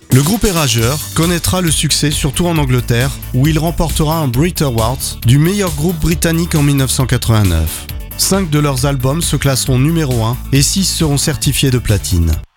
Le groupe est rageur, connaîtra le succès surtout en Angleterre, où il remportera un Brit Award du meilleur groupe britannique en 1989. 5 de leurs albums se classeront numéro 1 et 6 seront certifiés de platine.